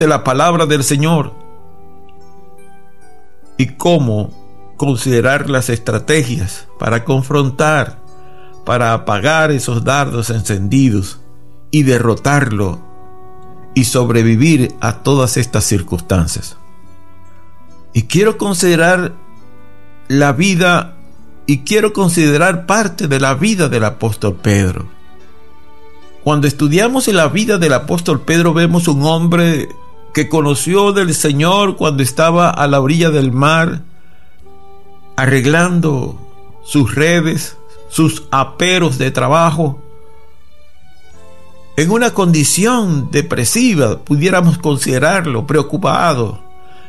de la palabra del Señor y cómo considerar las estrategias para confrontar, para apagar esos dardos encendidos y derrotarlo y sobrevivir a todas estas circunstancias. Y quiero considerar la vida y quiero considerar parte de la vida del apóstol Pedro. Cuando estudiamos en la vida del apóstol Pedro, vemos un hombre que conoció del Señor cuando estaba a la orilla del mar, arreglando sus redes, sus aperos de trabajo, en una condición depresiva, pudiéramos considerarlo, preocupado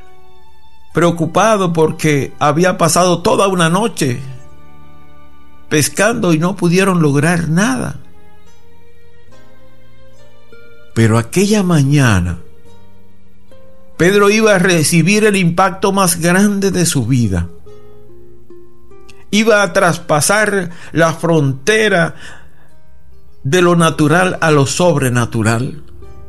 porque había pasado toda una noche pescando y no pudieron lograr nada. Pero aquella mañana, Pedro iba a recibir el impacto más grande de su vida. Iba a traspasar la frontera de lo natural a lo sobrenatural.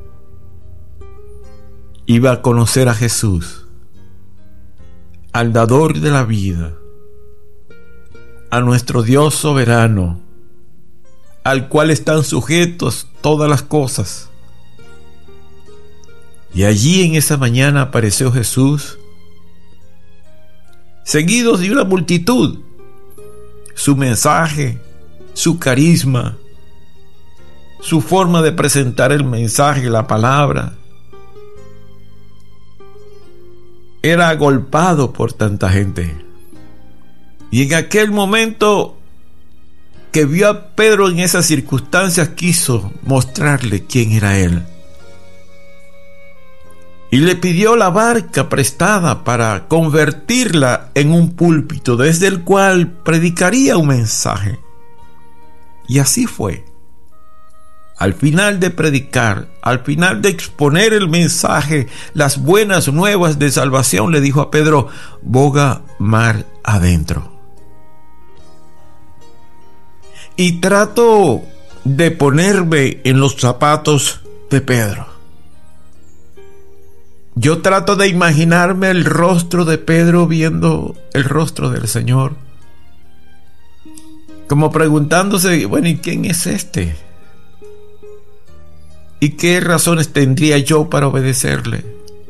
Iba a conocer a Jesús, al dador de la vida, a nuestro Dios soberano, al cual están sujetos todas las cosas. Y allí en esa mañana apareció Jesús, seguidos de una multitud. Su mensaje, su carisma, su forma de presentar el mensaje, la palabra, era agolpado por tanta gente. Y en aquel momento que vio a Pedro en esas circunstancias, quiso mostrarle quién era él. Y le pidió la barca prestada para convertirla en un púlpito desde el cual predicaría un mensaje. Y así fue. Al final de predicar, al final de exponer el mensaje, las buenas nuevas de salvación, le dijo a Pedro: boga mar adentro. Y trato de ponerme en los zapatos de Pedro. Yo trato de imaginarme el rostro de Pedro viendo el rostro del Señor, como preguntándose: bueno, ¿y quién es este? ¿Y qué razones tendría yo para obedecerle?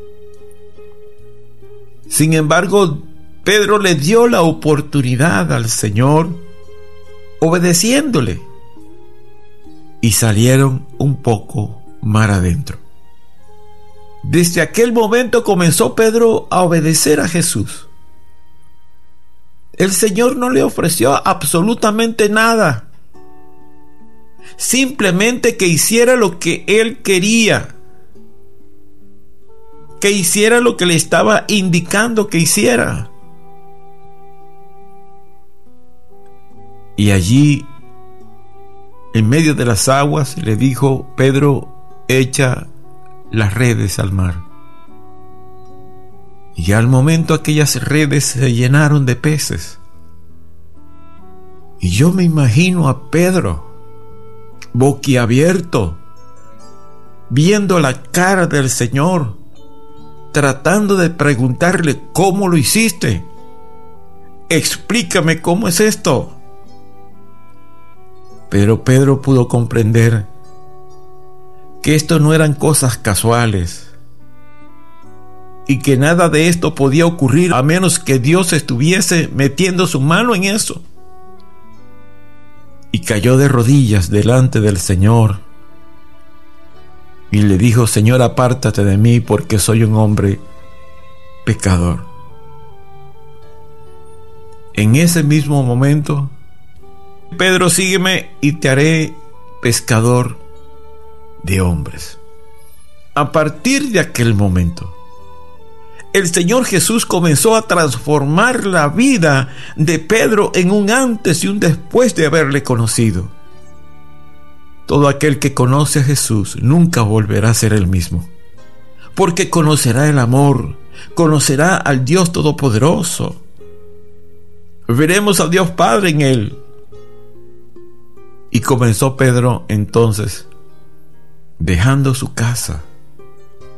Sin embargo, Pedro le dio la oportunidad al Señor, obedeciéndole, y salieron un poco mar adentro. Desde aquel momento comenzó Pedro a obedecer a Jesús. El Señor no le ofreció absolutamente nada, simplemente que hiciera lo que él quería, que hiciera lo que le estaba indicando que hiciera. Y allí, en medio de las aguas, le dijo: Pedro, echa las redes al mar. Y al momento aquellas redes se llenaron de peces. Y yo me imagino a Pedro boquiabierto, viendo la cara del Señor, tratando de preguntarle: ¿cómo lo hiciste? Explícame cómo es esto. Pero Pedro pudo comprender que esto no eran cosas casuales y que nada de esto podía ocurrir a menos que Dios estuviese metiendo su mano en eso. Y cayó de rodillas delante del Señor y le dijo: Señor, apártate de mí, porque soy un hombre pecador. En ese mismo momento, Pedro, sígueme y te haré pescador de hombres. A partir de aquel momento, el Señor Jesús comenzó a transformar la vida de Pedro en un antes y un después de haberle conocido. Todo aquel que conoce a Jesús nunca volverá a ser el mismo, porque conocerá el amor, conocerá al Dios Todopoderoso. Veremos a Dios Padre en él. Y comenzó Pedro entonces, dejando su casa,